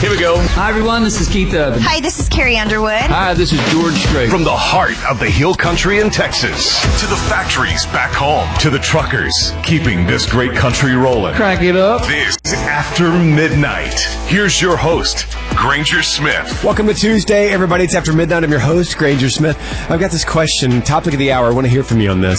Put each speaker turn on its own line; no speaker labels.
Here we go.
Hi, everyone. This is Keith Urban.
Hi, this is Carrie Underwood.
Hi, this is George Strait.
From the heart of the Hill Country in Texas to the factories back home to the truckers keeping this great country rolling.
Crank it up.
This is After Midnight. Here's your host, Granger Smith.
Welcome to Tuesday, everybody. It's After Midnight. I'm your host, Granger Smith. I've got this question, topic of the hour. I want to hear from you on this.